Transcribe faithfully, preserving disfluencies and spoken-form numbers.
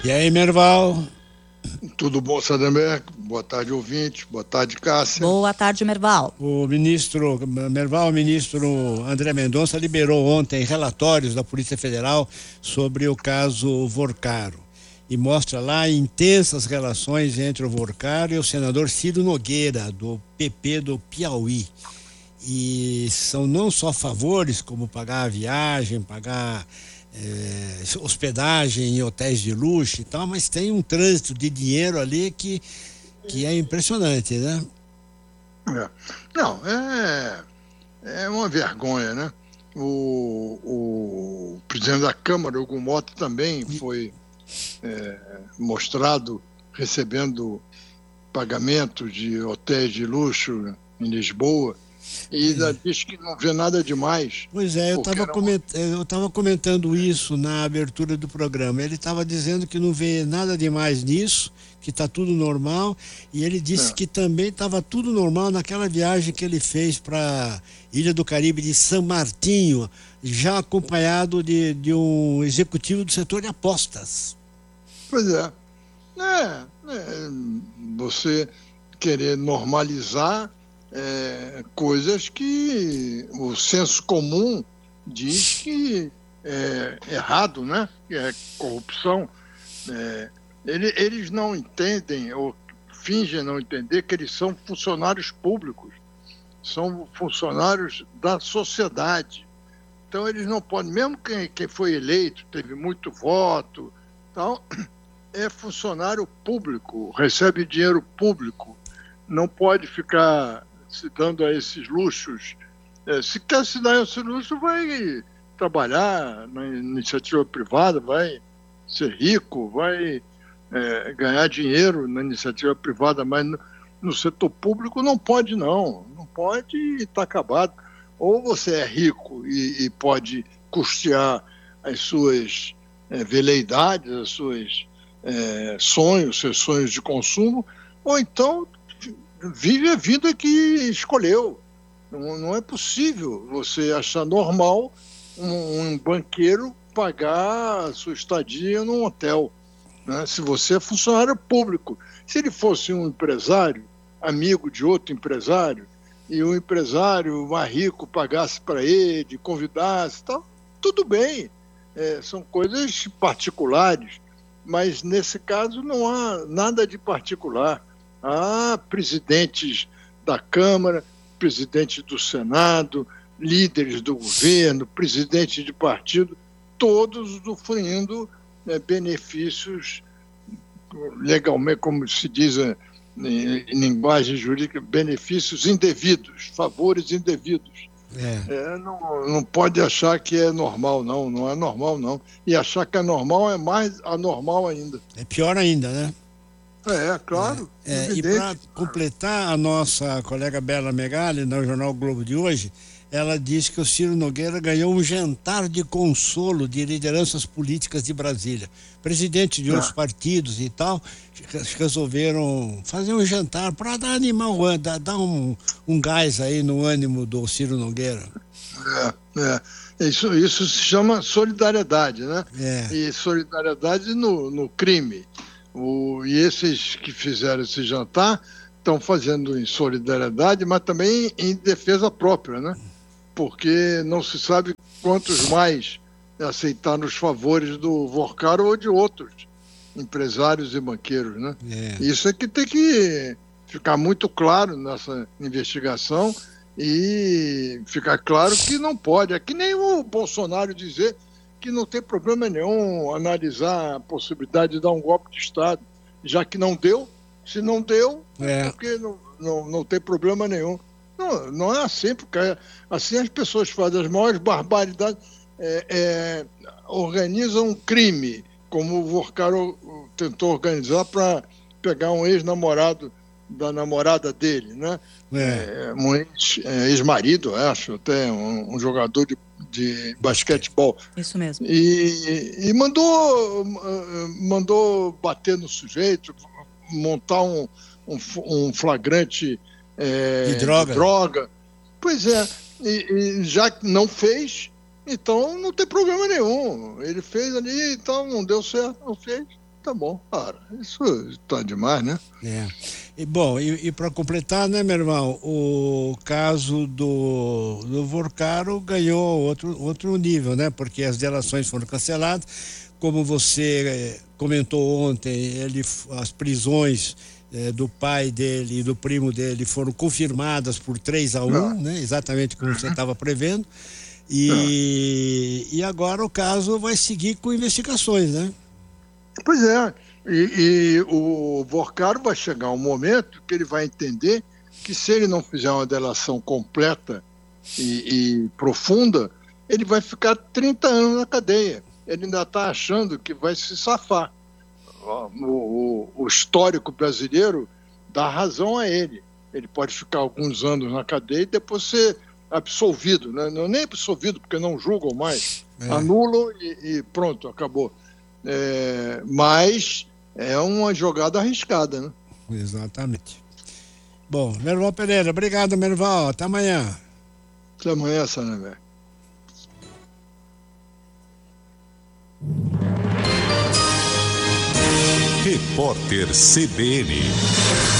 E aí, Merval? Tudo bom, Sadamé? Boa tarde, ouvinte. Boa tarde, Cássia. Boa tarde, Merval. O ministro, Merval, o ministro André Mendonça liberou ontem relatórios da Polícia Federal sobre o caso Vorcaro. E mostra lá intensas relações entre o Vorcaro e o senador Ciro Nogueira, do P P do Piauí. E são não só favores, como pagar a viagem, pagar é, hospedagem em hotéis de luxo e tal, mas tem um trânsito de dinheiro ali que, que é impressionante, né? É. Não, é, é uma vergonha, né? O, o presidente da Câmara, Hugo Mota, também foi é, mostrado recebendo pagamento de hotéis de luxo em Lisboa. E ainda diz que não vê nada demais. Pois é, eu estava coment... uma... comentando isso na abertura do programa. Ele estava dizendo que não vê nada demais nisso, que está tudo normal, e ele disse é. que também estava tudo normal naquela viagem que ele fez para Ilha do Caribe de São Martinho, já acompanhado de, de um executivo do setor de apostas. Pois é. É, é você querer normalizar É, coisas que o senso comum diz que é errado, né? Que é corrupção. É, ele, eles não entendem, ou fingem não entender, que eles são funcionários públicos, são funcionários da sociedade. Então eles não podem, mesmo quem, quem foi eleito, teve muito voto, tal, é funcionário público, recebe dinheiro público, não pode ficar se dando a esses luxos. É, se quer se dar esse luxo, vai trabalhar na iniciativa privada, vai ser rico, vai é, ganhar dinheiro na iniciativa privada, mas no, no setor público não pode não, não pode e está acabado. Ou você é rico e, e pode custear as suas é, veleidades, as suas é, sonhos, seus sonhos de consumo, ou então vive a vida que escolheu. Não, não é possível você achar normal um, um banqueiro pagar a sua estadia num hotel, né? Se você é funcionário público. Se ele fosse um empresário, amigo de outro empresário, e o empresário mais rico pagasse para ele, convidasse, tal, tudo bem. É, são coisas particulares, mas nesse caso não há nada de particular. Há presidentes da Câmara, presidente do Senado, líderes do governo, presidente de partido, todos usufruindo né, benefícios legalmente, como se diz em, em linguagem jurídica, benefícios indevidos, favores indevidos. É. É, não, não pode achar que é normal, não, não é normal, não. E achar que é normal é mais anormal ainda. É pior ainda, né? É, claro. É, é, e para completar, a nossa colega Bela Megali, no Jornal Globo de hoje, ela disse que o Ciro Nogueira ganhou um jantar de consolo de lideranças políticas de Brasília. Presidente de ah. outros partidos e tal, resolveram fazer um jantar para dar animal, dar, dar um, um gás aí no ânimo do Ciro Nogueira. É, é. Isso, isso se chama solidariedade, né? É. E solidariedade no, no crime. O, e esses que fizeram esse jantar estão fazendo em solidariedade, mas também em defesa própria, né? Porque não se sabe quantos mais aceitaram os favores do Vorcaro ou de outros empresários e banqueiros, né? É. Isso é que tem que ficar muito claro nessa investigação e ficar claro que não pode. É que nem o Bolsonaro dizer que não tem problema nenhum analisar a possibilidade de dar um golpe de Estado, já que não deu. Se não deu, é porque não, não, não tem problema nenhum. Não, não é assim, porque assim as pessoas fazem as maiores barbaridades, é, é, organizam um crime, como o Vorcaro tentou organizar para pegar um ex-namorado da namorada dele, né? É. É, um ex-marido, acho, até um, um jogador de de basquetebol. Isso mesmo. E, e mandou, mandou bater no sujeito, montar um, um, um flagrante é, de, droga. de droga. Pois é, e, e já que não fez, então não tem problema nenhum. Ele fez ali, então não deu certo, não fez. tá bom, cara. Isso está demais, né? É. E, bom, e, e para completar, né, meu irmão, o caso do, do Vorcaro ganhou outro, outro nível, né? Porque as delações foram canceladas. Como você comentou ontem, ele, as prisões eh, do pai dele e do primo dele foram confirmadas por três a um, né? Exatamente como você estava prevendo. E, e agora o caso vai seguir com investigações, né? Pois é. E, e o Vorcaro vai chegar um momento que ele vai entender que se ele não fizer uma delação completa e, e profunda, ele vai ficar trinta anos na cadeia. Ele ainda está achando que vai se safar. O, o, o histórico brasileiro dá razão a ele. Ele pode ficar alguns anos na cadeia e depois ser absolvido, né? Não, nem absolvido, porque não julgam mais. É. Anulam e, e pronto, acabou. É, mas é uma jogada arriscada, né? Exatamente. Bom, Merval Pereira, obrigado, Merval. Até amanhã. Até amanhã, Sanamé. Repórter C B N.